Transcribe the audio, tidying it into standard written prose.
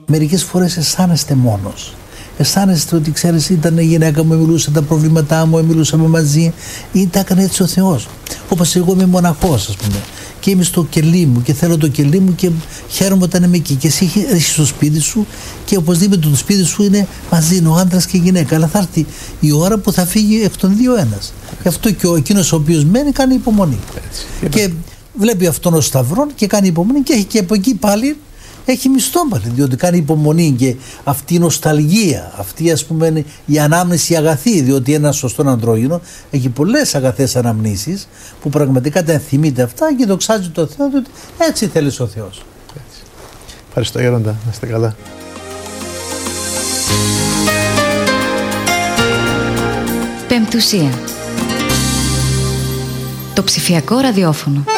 Μερικές φορές αισθάνεστε μόνος. Αισθάνεστε ότι ξέρεις, ήταν η γυναίκα μου, μιλούσε τα προβλήματά μου, μιλούσαμε μαζί, ή τα έκανε έτσι ο Θεός. Όπως εγώ είμαι μοναχός, ας πούμε, και είμαι στο κελί μου και θέλω το κελί μου και χαίρομαι όταν είμαι εκεί. Και εσύ έχεις το σπίτι σου και οπωσδήποτε το σπίτι σου είναι μαζί, είναι ο άντρας και η γυναίκα. Αλλά θα έρθει η ώρα που θα φύγει εκ των δύο ένας. Γι' αυτό και εκείνος ο οποίος μένει κάνει υπομονή. Και βλέπει αυτόν ο σταυρόν και κάνει υπομονή και από εκεί πάλι. Έχει μισθό πάλι, διότι κάνει υπομονή και αυτή η νοσταλγία, αυτή ας πούμε η ανάμνηση αγαθή, διότι ένα σωστό androgynο έχει πολλές αγαθές αναμνήσεις που πραγματικά τα θυμείται αυτά και δοξάζει το Θεό, ότι έτσι θέλει ο Θεός. Έτσι. Ευχαριστώ Γέροντα, να είστε καλά. Πεμπτουσία. Το ψηφιακό ραδιόφωνο.